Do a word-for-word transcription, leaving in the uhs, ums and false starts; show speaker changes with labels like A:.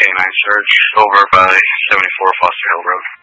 A: K nine search over by seventy-four Foster Hill Road.